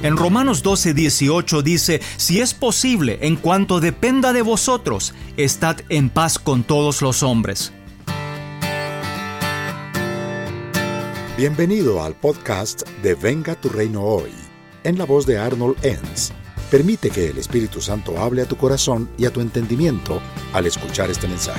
En Romanos 12:18 dice: si es posible, en cuanto dependa de vosotros, estad en paz con todos los hombres. Bienvenido al podcast de Venga tu Reino Hoy, en la voz de Arnold Enns. Permite que el Espíritu Santo hable a tu corazón y a tu entendimiento al escuchar este mensaje.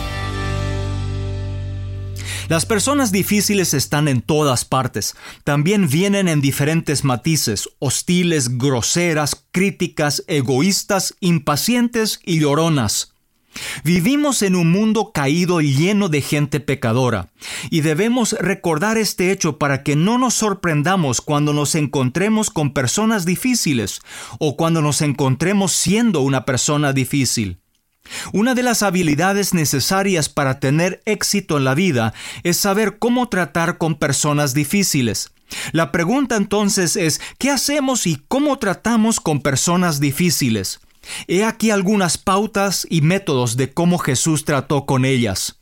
Las personas difíciles están en todas partes. También vienen en diferentes matices: hostiles, groseras, críticas, egoístas, impacientes y lloronas. Vivimos en un mundo caído y lleno de gente pecadora, y debemos recordar este hecho para que no nos sorprendamos cuando nos encontremos con personas difíciles o cuando nos encontremos siendo una persona difícil. Una de las habilidades necesarias para tener éxito en la vida es saber cómo tratar con personas difíciles. La pregunta entonces es: ¿qué hacemos y cómo tratamos con personas difíciles? He aquí algunas pautas y métodos de cómo Jesús trató con ellas.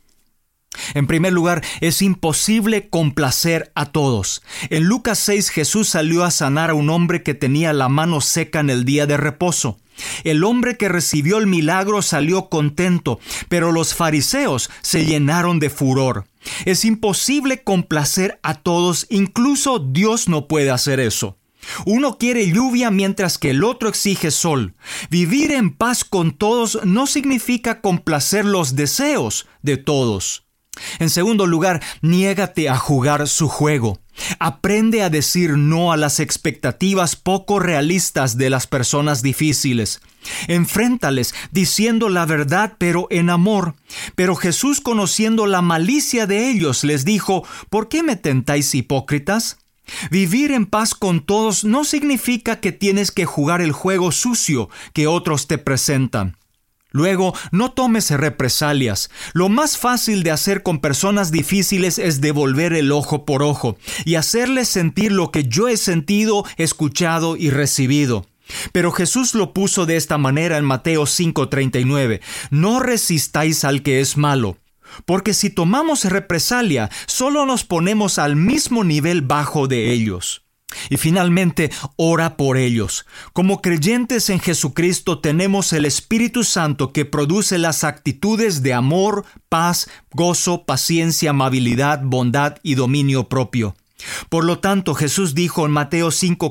En primer lugar, es imposible complacer a todos. En Lucas 6, Jesús salió a sanar a un hombre que tenía la mano seca en el día de reposo. El hombre que recibió el milagro salió contento, pero los fariseos se llenaron de furor. Es imposible complacer a todos, incluso Dios no puede hacer eso. Uno quiere lluvia mientras que el otro exige sol. Vivir en paz con todos no significa complacer los deseos de todos. En segundo lugar, niégate a jugar su juego. Aprende a decir no a las expectativas poco realistas de las personas difíciles. Enfréntales diciendo la verdad, pero en amor. Pero Jesús, conociendo la malicia de ellos, les dijo: ¿por qué me tentáis, hipócritas? Vivir en paz con todos no significa que tienes que jugar el juego sucio que otros te presentan. Luego, no tomes represalias. Lo más fácil de hacer con personas difíciles es devolver el ojo por ojo y hacerles sentir lo que yo he sentido, escuchado y recibido. Pero Jesús lo puso de esta manera en Mateo 5:39. No resistáis al que es malo. Porque si tomamos represalia, solo nos ponemos al mismo nivel bajo de ellos. Y finalmente, ora por ellos. Como creyentes en Jesucristo tenemos el Espíritu Santo que produce las actitudes de amor, paz, gozo, paciencia, amabilidad, bondad y dominio propio. Por lo tanto, Jesús dijo en Mateo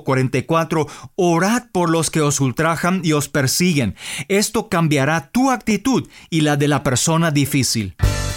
5:44, orad por los que os ultrajan y os persiguen. Esto cambiará tu actitud y la de la persona difícil.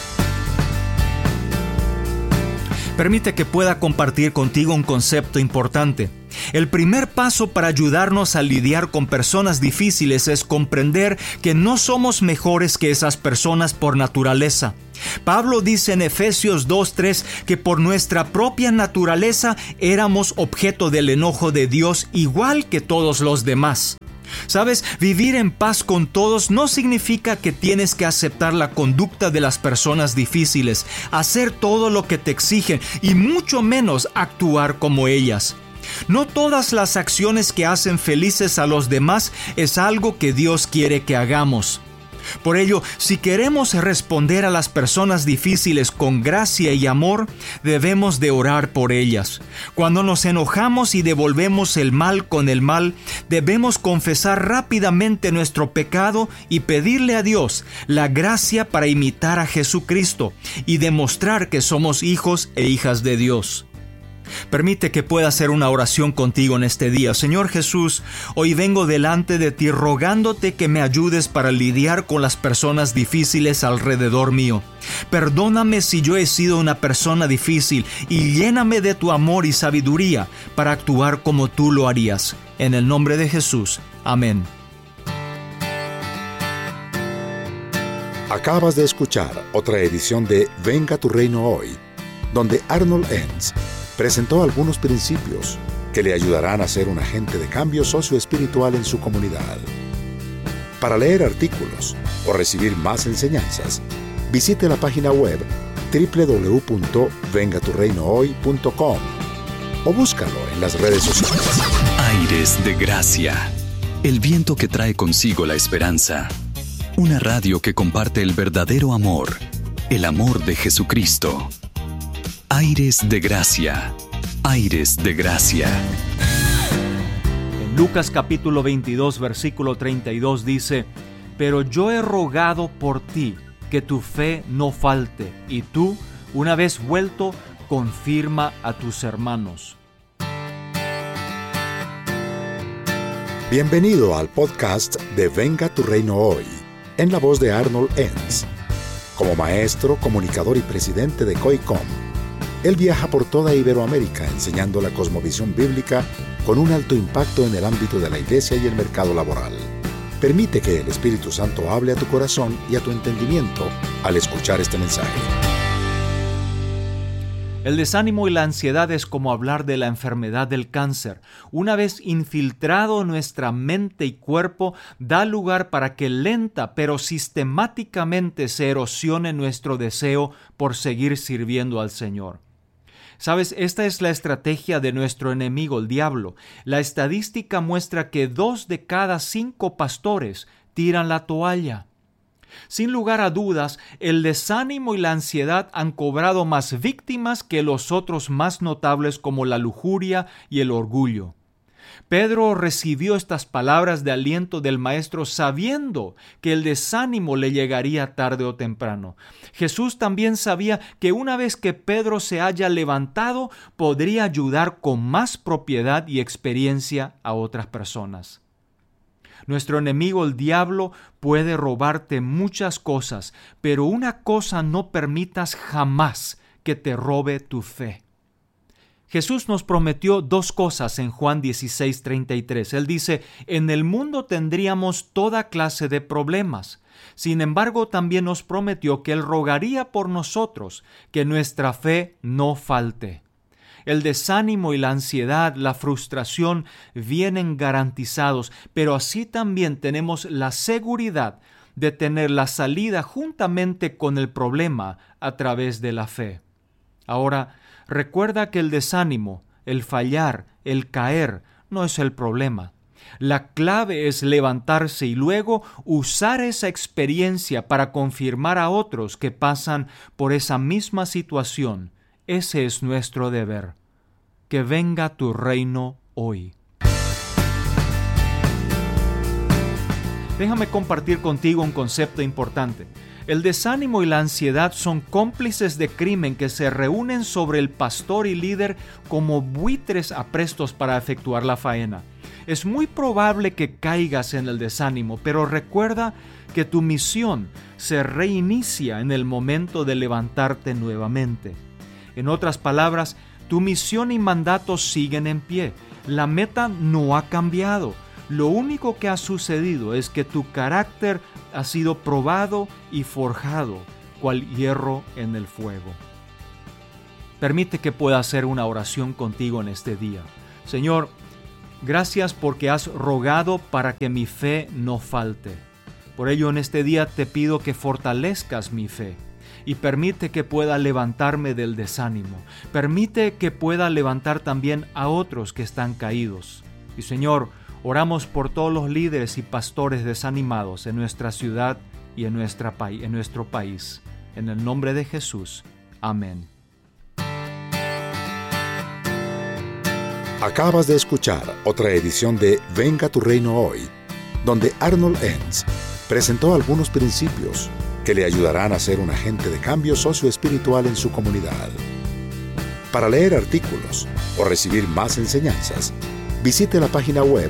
Permite que pueda compartir contigo un concepto importante. El primer paso para ayudarnos a lidiar con personas difíciles es comprender que no somos mejores que esas personas por naturaleza. Pablo dice en Efesios 2:3 que por nuestra propia naturaleza éramos objeto del enojo de Dios igual que todos los demás. ¿Sabes? Vivir en paz con todos no significa que tienes que aceptar la conducta de las personas difíciles, hacer todo lo que te exigen y mucho menos actuar como ellas. No todas las acciones que hacen felices a los demás es algo que Dios quiere que hagamos. Por ello, si queremos responder a las personas difíciles con gracia y amor, debemos de orar por ellas. Cuando nos enojamos y devolvemos el mal con el mal, debemos confesar rápidamente nuestro pecado y pedirle a Dios la gracia para imitar a Jesucristo y demostrar que somos hijos e hijas de Dios. Permite que pueda hacer una oración contigo en este día. Señor Jesús, hoy vengo delante de ti rogándote que me ayudes para lidiar con las personas difíciles alrededor mío. Perdóname si yo he sido una persona difícil y lléname de tu amor y sabiduría para actuar como tú lo harías. En el nombre de Jesús. Amén. Acabas de escuchar otra edición de Venga tu Reino Hoy, donde Arnold Enns presentó algunos principios que le ayudarán a ser un agente de cambio socioespiritual en su comunidad. Para leer artículos o recibir más enseñanzas, visite la página web www.vengaturreinohoy.com o búscalo en las redes sociales. Aires de Gracia, el viento que trae consigo la esperanza. Una radio que comparte el verdadero amor, el amor de Jesucristo. Aires de Gracia, Aires de Gracia. Lucas capítulo 22, versículo 32 dice: Pero yo he rogado por ti que tu fe no falte, y tú, una vez vuelto, confirma a tus hermanos. Bienvenido al podcast de Venga tu Reino Hoy, en la voz de Arnold Enns. Como maestro, comunicador y presidente de COICOM, él viaja por toda Iberoamérica enseñando la cosmovisión bíblica con un alto impacto en el ámbito de la iglesia y el mercado laboral. Permite que el Espíritu Santo hable a tu corazón y a tu entendimiento al escuchar este mensaje. El desánimo y la ansiedad es como hablar de la enfermedad del cáncer. Una vez infiltrado en nuestra mente y cuerpo, da lugar para que lenta pero sistemáticamente se erosione nuestro deseo por seguir sirviendo al Señor. Sabes, esta es la estrategia de nuestro enemigo, el diablo. La estadística muestra que 2 de cada 5 pastores tiran la toalla. Sin lugar a dudas, el desánimo y la ansiedad han cobrado más víctimas que los otros más notables como la lujuria y el orgullo. Pedro recibió estas palabras de aliento del Maestro sabiendo que el desánimo le llegaría tarde o temprano. Jesús también sabía que una vez que Pedro se haya levantado, podría ayudar con más propiedad y experiencia a otras personas. Nuestro enemigo, el diablo, puede robarte muchas cosas, pero una cosa no permitas jamás: que te robe tu fe. Jesús nos prometió 2 cosas en Juan 16:33. Él dice: en el mundo tendríamos toda clase de problemas. Sin embargo, también nos prometió que Él rogaría por nosotros, que nuestra fe no falte. El desánimo y la ansiedad, la frustración vienen garantizados, pero así también tenemos la seguridad de tener la salida juntamente con el problema a través de la fe. Ahora, recuerda que el desánimo, el fallar, el caer, no es el problema. La clave es levantarse y luego usar esa experiencia para confirmar a otros que pasan por esa misma situación. Ese es nuestro deber. Que venga tu reino hoy. Déjame compartir contigo un concepto importante. El desánimo y la ansiedad son cómplices de crimen que se reúnen sobre el pastor y líder como buitres aprestos para efectuar la faena. Es muy probable que caigas en el desánimo, pero recuerda que tu misión se reinicia en el momento de levantarte nuevamente. En otras palabras, tu misión y mandato siguen en pie. La meta no ha cambiado. Lo único que ha sucedido es que tu carácter ha sido probado y forjado, cual hierro en el fuego. Permite que pueda hacer una oración contigo en este día. Señor, gracias porque has rogado para que mi fe no falte. Por ello, en este día te pido que fortalezcas mi fe y permite que pueda levantarme del desánimo. Permite que pueda levantar también a otros que están caídos. Y Señor, oramos por todos los líderes y pastores desanimados en nuestra ciudad y en nuestro país. En el nombre de Jesús. Amén. Acabas de escuchar otra edición de Venga tu Reino Hoy, donde Arnold Enns presentó algunos principios que le ayudarán a ser un agente de cambio socioespiritual en su comunidad. Para leer artículos o recibir más enseñanzas, visite la página web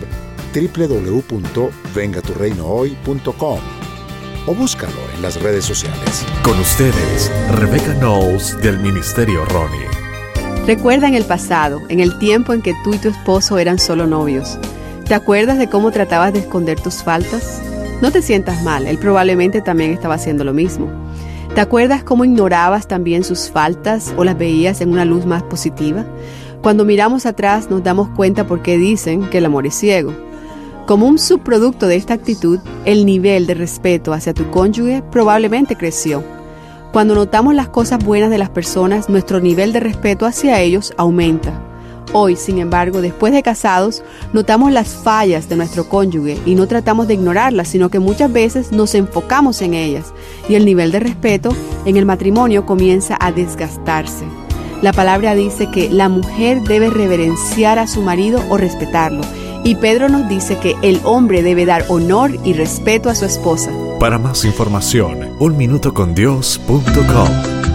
www.vengaturreinohoy.com o búscalo en las redes sociales. Con ustedes, Rebecca Knowles del Ministerio Ronnie. Recuerda en el pasado, en el tiempo en que tú y tu esposo eran solo novios. ¿Te acuerdas de cómo tratabas de esconder tus faltas? No te sientas mal, él probablemente también estaba haciendo lo mismo. ¿Te acuerdas cómo ignorabas también sus faltas o las veías en una luz más positiva? Cuando miramos atrás nos damos cuenta por qué dicen que el amor es ciego. Como un subproducto de esta actitud, el nivel de respeto hacia tu cónyuge probablemente creció. Cuando notamos las cosas buenas de las personas, nuestro nivel de respeto hacia ellos aumenta. Hoy, sin embargo, después de casados, notamos las fallas de nuestro cónyuge y no tratamos de ignorarlas, sino que muchas veces nos enfocamos en ellas y el nivel de respeto en el matrimonio comienza a desgastarse. La palabra dice que la mujer debe reverenciar a su marido o respetarlo Y Pedro nos dice que el hombre debe dar honor y respeto a su esposa. Para más información, unminutocondios.com.